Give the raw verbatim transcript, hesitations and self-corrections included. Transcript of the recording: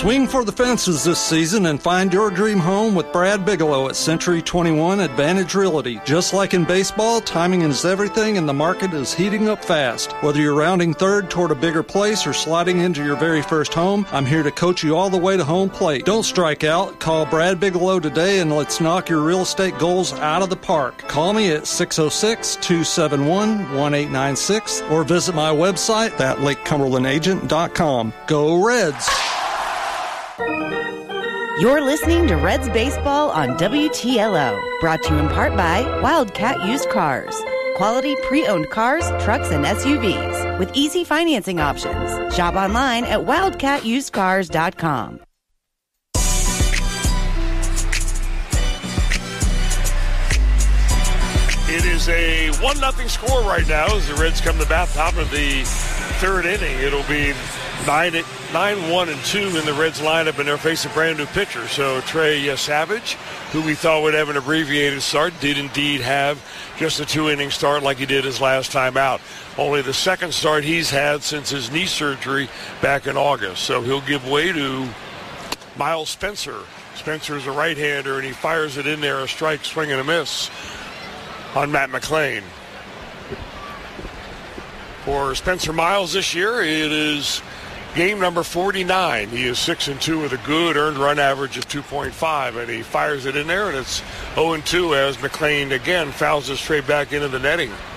Swing for the fences this season and find your dream home with Brad Bigelow at Century twenty-one Advantage Realty. Just like in baseball, timing is everything and the market is heating up fast. Whether you're rounding third toward a bigger place or sliding into your very first home, I'm here to coach you all the way to home plate. Don't strike out. Call Brad Bigelow today and let's knock your real estate goals out of the park. Call me at six oh six, two seven one, one eight nine six or visit my website at lake cumberland agent dot com. Go Reds! You're listening to Reds Baseball on W T L O, brought to you in part by Wildcat Used Cars. Quality pre-owned cars, trucks, and S U Vs with easy financing options. Shop online at wildcat used cars dot com. It is a one nothing score right now as the Reds come to bat top of the third inning. It'll be nine one and two in the Reds lineup, and they're facing a brand new pitcher. So Trey uh, Savage, who we thought would have an abbreviated start, did indeed have just a two-inning start like he did his last time out. Only the second start he's had since his knee surgery back in August. So he'll give way to Miles Spencer. Spencer's a right-hander, and he fires it in there, a strike, swing and a miss on Matt McLean. For Spencer Miles this year, it is game number forty-nine. He is six and two with a good earned run average of two point five, and he fires it in there, and it's oh and two as McLean again fouls it straight back into the netting.